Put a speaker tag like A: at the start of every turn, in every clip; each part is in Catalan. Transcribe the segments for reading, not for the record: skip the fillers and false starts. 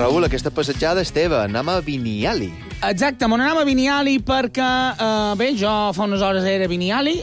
A: Raül, aquesta passejada és teva. Anem a Viniali.
B: Exacte, me n'anem a Viniali perquè, bé, jo fa unes hores era a Viniali,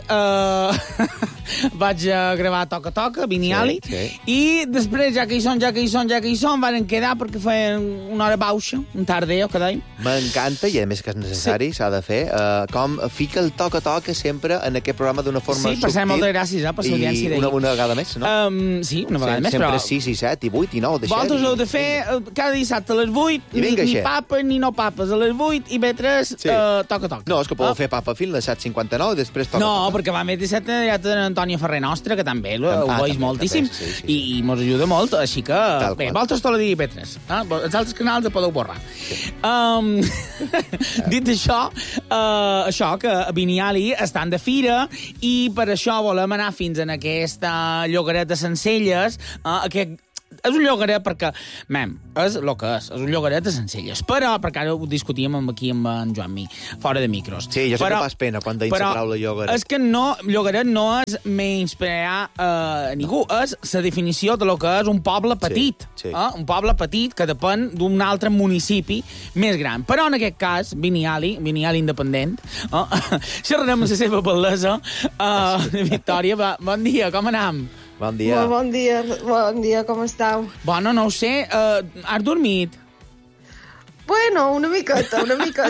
B: vaig a gravar Toca Toca, Viniali, i després, ja que hi som, van quedar perquè feien una hora baixa, un tardeo, que deim.
A: M'encanta, i a més que és necessari, s'ha de fer, com fica el Toca Toca sempre en aquest programa d'una forma subtil.
B: Sí, per ser moltes gràcies, per l'audiència d'ahir.
A: I una vegada més, no?
B: Sí, una vegada més,
A: però...
B: però...
A: Sempre 6, i 7, i 8, i 9, deixem.
B: Vosaltres heu de fer cada dissabte a les 8, ni papes ni no papes, a les 8 i B3 Toca Toca.
A: No, és que podeu fer papa fins a les 7:59 i després Toca Toca.
B: No, perquè va més dissabte ja tenen Antònia Ferrer Nostra, que també ho veig moltíssim, i mos ajuda molt, així que... Bé, vosaltres tot el dia B3. Els altres canals el podeu borrar. Dit això, que a Viniali estan de fira i per això volem anar fins en aquesta llogaret de Sencelles, és un llogaret perquè, és el que és un llogaret de Sencelles, però, perquè ara ho discutíem aquí amb en Joan-Mi, fora de micros.
A: Sí, jo sé que fas pena quan deim la paraula llogaret.
B: És que llogaret no és menysprear ningú, és la definició de lo que és un poble petit, un poble petit que depèn d'un altre municipi més gran. Però en aquest cas, Viniali independent, xerrarem amb la seva bellesa. Victòria, bon dia, com anem?
A: Bon dia.
C: Molt bon dia, com esteu?
B: Bueno, no ho sé, has dormit?
C: Bueno, una miqueta.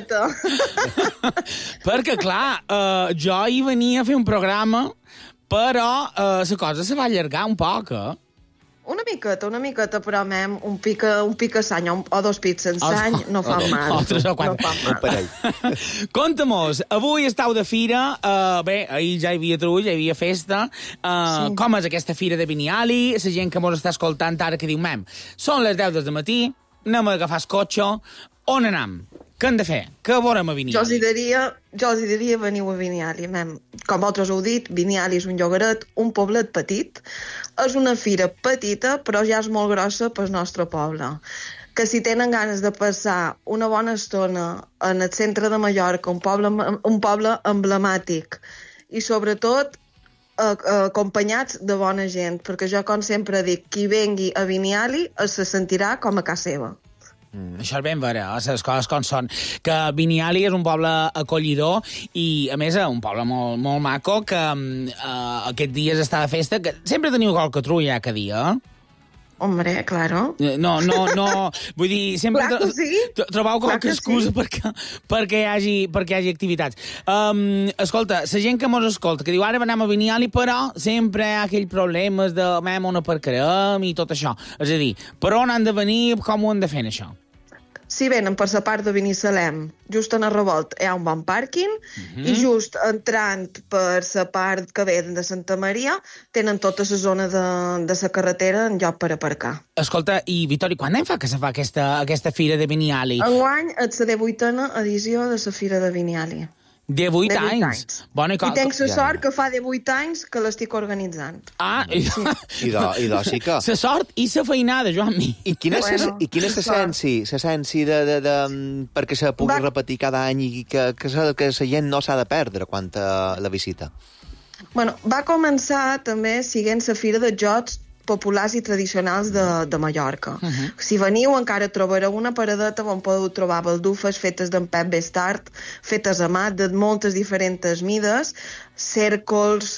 B: Perquè, clar, jo hi venia a fer un programa, però la cosa se va allargar un poc,
C: Una miqueta, però un pica sany o dos pits sense sany no fa mal.
B: O tres o quatre. Conta-mos, avui estàu de fira, bé, ahir ja hi havia trull, hi havia festa, com és aquesta fira de Viniali, la gent que mos està escoltant ara que diu, són les 10 del matí, anem a agafar el cotxe, on anem? Què hem de fer? Què veurem a Viniali?
C: Jo els diria veniu a Viniali. Com vosaltres heu dit, Viniali és un llogaret, un poblet petit. És una fira petita, però ja és molt grossa pel nostre poble. Que si tenen ganes de passar una bona estona en el centre de Mallorca, un poble emblemàtic, i sobretot acompanyats de bona gent, perquè jo, com sempre dic, qui vengui a Viniali se sentirà com a casa seva.
B: Això és ben vera, les coses com són. Que Viniali és un poble acollidor i, a més, un poble molt maco que aquests dies està de festa, que sempre teniu qualque trulla cada dia,
C: Hombre, claro.
B: No, vull dir, sempre trobeu qualque excusa perquè hi hagi activitats. Escolta, la gent que mos escolta, que diu ara anem a Viniali, però sempre hi ha aquell problemes de on aparcarem i tot això. És a dir, per on han de venir, com ho han de fer, això?
C: Si venen per la part de Binissalem, just en el revolt hi ha un bon pàrquing, i just entrant per la part que ve de Santa Maria, tenen tota la zona de la carretera en lloc per aparcar.
B: Escolta, i Vitòria, quan fa que se fa aquesta fira de Viniali?
C: Enguany és la 18a edició de la fira de Viniali.
B: 18 anys.
C: Bueno, I tenc la sort que fa 18 anys que l'estic organitzant.
A: I sí que...
B: La sort i la feinada, Joan-Mi.
A: I quina és l'essència perquè se pugui repetir cada any i que la gent no s'ha de perdre quan la visita?
C: Bueno, va començar també siguent la fira de jocs populars i tradicionals de Mallorca. Si veniu encara trobareu una paradeta on podeu trobar baldufes fetes d'en Pep Bestart, fetes a mà de moltes diferents mides, cèrcols,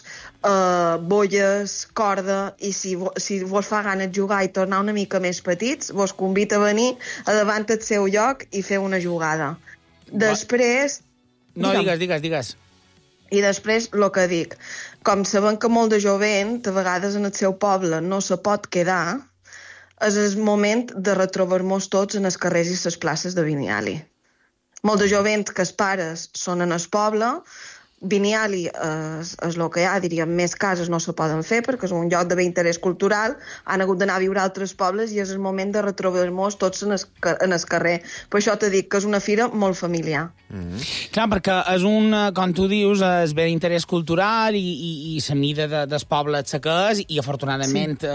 C: bolles, corda, i si vos fa gana jugar i tornar una mica més petits, vos convida a venir a davant del seu lloc i fer una jugada. Després...
B: No, digues.
C: I després, el que dic, com sabem que molt de jovent, a vegades en el seu poble no se pot quedar, és el moment de retrobar-nos tots en els carrers i les places de Viniali. Molt de jovent que els pares són en el poble, Viniali és el que hi ha, diríem, més cases no se poden fer perquè és un lloc d'interès cultural, han hagut d'anar a viure a altres pobles i és el moment de retrobar-nos tots en el carrer. Per això t'he dit que és una fira molt familiar.
B: Clar, perquè és com tu dius, és bé d'interès cultural i la mida del poble és que és, i afortunadament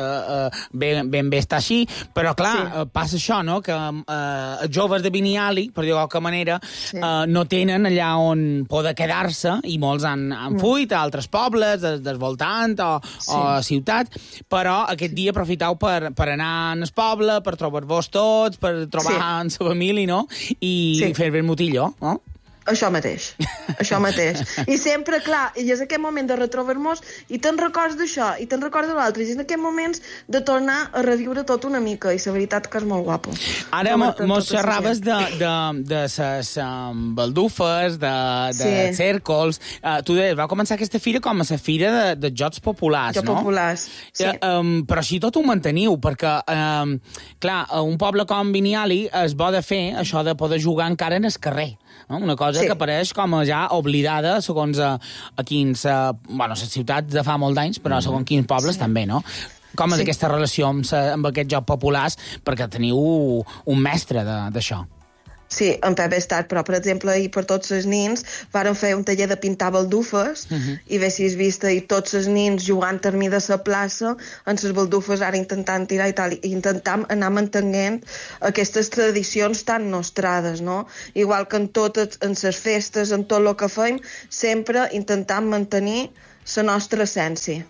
B: ben bé està així, però clar, passa això, no?, que els joves de Viniali, per dir-ho d'alguna manera, no tenen allà on poder quedar-se i i molts han fuit a altres pobles, del voltant o ciutat, però aquest dia aprofiteu per anar al poble, per trobar-vos tots, per trobar en la família, no? I fer-vos motilló, no?
C: Això mateix. I sempre, clar, i és aquest moment de retrobar-nos i te'n records d'això, i te'n records de l'altre, i és en aquests moments de tornar a reviure tot una mica, i la veritat que és molt guapo.
B: Ara mos xerraves de les baldufes, de cèrcols. Tu deies, va començar aquesta fira com a la fira de jocs populars, no?
C: Jocs populars, sí.
B: Però així tot ho manteniu, perquè, clar, un poble com Viniali es bo de fer això de poder jugar encara en el carrer. No? Una cosa que apareix com ja oblidada segons a quins... Bueno, les ciutats de fa molt d'anys, però segons quins pobles també, no? Com és aquesta relació amb aquests jocs populars, perquè teniu un mestre d'això.
C: Sí, en Pep Estat, però, per exemple, ahir per tots els nins varen fer un taller de pintar baldufes i bé si has vist ahir tots els nins jugant al mig de la plaça en les baldufes ara intentant tirar i tal, i intentam anar mantenint aquestes tradicions tan nostrades, no? Igual que en les festes, en tot el que fem, sempre intentam mantenir la nostra essència.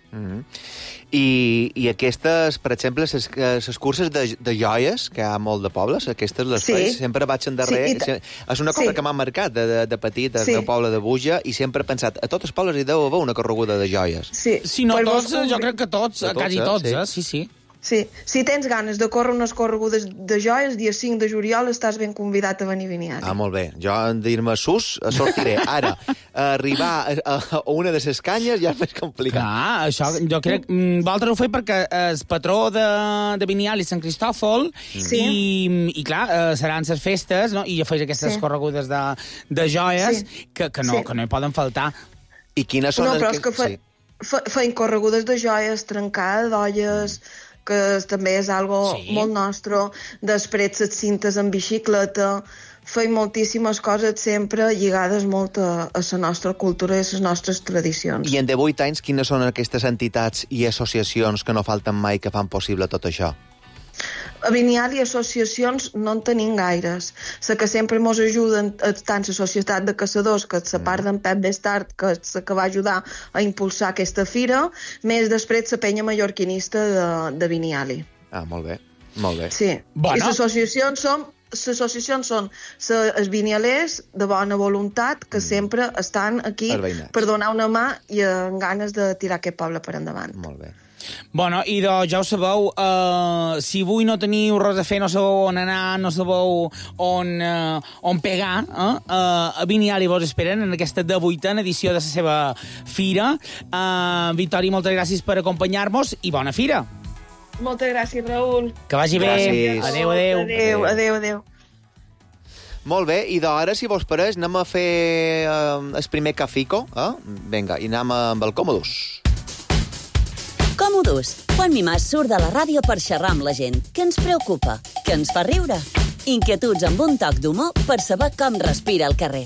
A: I aquestes, per exemple, les curses de joies, que hi ha molt de pobles, aquestes les feis, sempre vaig endarrer. És una cosa que m'ha marcat de petit, del poble de Buja, i sempre he pensat, a tots els pobles hi deu haver una correguda de joies.
B: Si no tots, jo crec que tots, quasi tots, sí.
C: Sí, si tens ganes de córrer unes corregudes de joies, dia 5 de juliol estàs ben convidat a venir a Viniali.
A: Ah, molt bé. Jo, en dir-me sus, sortiré. Ara, arribar a una de les canyes ja és més complicat.
B: Clar, això jo crec... Vosaltres ho feu perquè el patró de Viniali és Sant Cristòfol i clar, seran les festes, no? I jo faig aquestes corregudes de joies que no hi poden faltar.
A: I quines són...
C: No, però és que feien corregudes de joies, trencada d'olles... que també és algo molt nostre, després les cintes en bicicleta, feim moltíssimes coses sempre lligades molt a la nostra cultura i a les nostres tradicions.
A: I en 18 anys, quines són aquestes entitats i associacions que no falten mai que fan possible tot això?
C: A Viniali associacions no en tenim gaires. La que sempre ens ajuden tant la Societat de Caçadors, que és la part d'en Pep Bestart, que és la que va ajudar a impulsar aquesta fira, més després la penya mallorquinista de Viniali.
A: Ah, molt bé, molt bé.
C: Sí, i les associacions són els vinialers de bona voluntat que sempre estan aquí per donar una mà i amb ganes de tirar aquest poble per endavant.
A: Molt bé.
B: Bueno, i ja ho sabeu, si avui no teniu res a fer, no sabeu on anar, no sabeu on pegar, a Viniali vos esperen en aquesta 18a edició de la seva fira. Victòria, moltes gràcies per acompanyar-nos i bona fira.
C: Moltes gràcies, Raül.
B: Que vagi bé. Adéu.
A: Molt bé, i d'ara, si vos pareix, anem a fer el primer cafico. Vinga, i anem amb el Còmodus.
D: Còmodus, Juan Mimàs surt de la ràdio per xerrar amb la gent. Què ens preocupa? Què ens fa riure? Inquietuds amb un toc d'humor per saber com respira el carrer.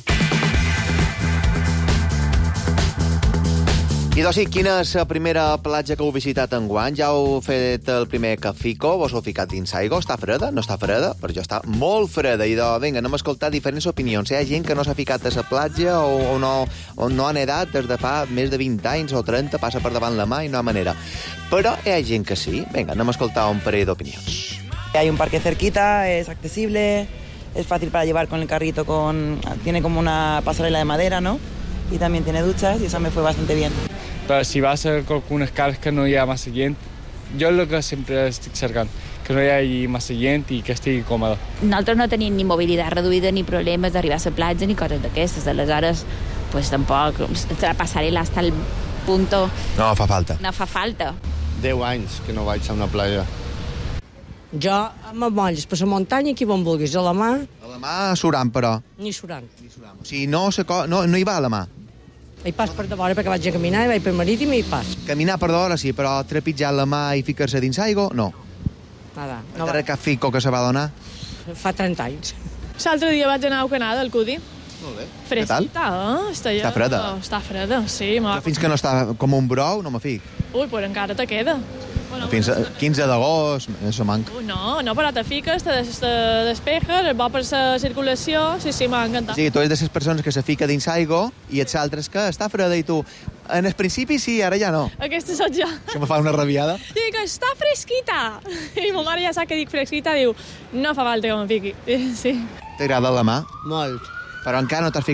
A: I doncs sí, quina és la primera platja que heu visitat enguany? Ja heu fet el primer cafico, vos heu ficat dins aigua, està freda? No està freda? Per jo està molt freda. I doncs, vinga, anem a escoltar diferents opinions. Hi ha gent que no s'ha ficat a la platja o no ha nedat des de fa més de 20 anys o 30, passa per davant la mà i no hi ha manera. Però hi ha gent que sí. Vinga, anem a escoltar un parell d'opinions.
E: Hay un parque cerquita, es accesible, es fácil para llevar con el carrito, tiene como una pasarela de madera, ¿no? Y también tiene duchas y eso me fue bastante bien.
F: Però si vas con unes cares que no hi ha massa gent, jo el que sempre estic cercant, que no hi hagi massa gent i que estigui còmode.
G: Nosaltres no tenim ni mobilitat reduïda ni problemes d'arribar a la platja ni coses d'aquestes. Aleshores, pues tampoc la passarel·la hasta el punto...
A: No fa falta.
G: No fa falta.
H: 10 anys que no vaig a una platja.
I: Jo m'amolles per la muntanya aquí on vulguis, a la mà...
A: A la mà surant, però.
I: Ni surant.
A: O sigui, no hi va a la mà.
I: Hi pas per davora perquè vaig a caminar i vaig per marítim i hi pas.
A: Caminar per davora sí, però trepitjar la mà i ficar-se dins aigua, no.
I: Nada.
A: No va. Cap fico que se va donar?
I: Fa 30 anys.
J: L'altre dia vaig anar a Canada, al Cudi.
A: Molt bé.
J: Fresquita, Està freda? Està freda, sí.
A: Jo fins que no està com un brou, no me fic.
J: Ui, però encara te queda.
A: Fins a 15 d'agost, això manca.
J: No, però te fiques, te despejes, és bo per la circulació, sí, m'ha encantat.
A: Sí, tu ets de les persones que se fica dins aigua i ets altres que està freda i tu... En el principi sí, ara ja no.
J: Aquesta soc jo.
A: Que me fa una rabiada.
J: Dic, està fresquita. I ma mare ja sap que dic fresquita, diu, no fa falta que me fiqui. Sí.
A: T'agrada la mà?
H: Molt.
A: Però encara no t'has ficat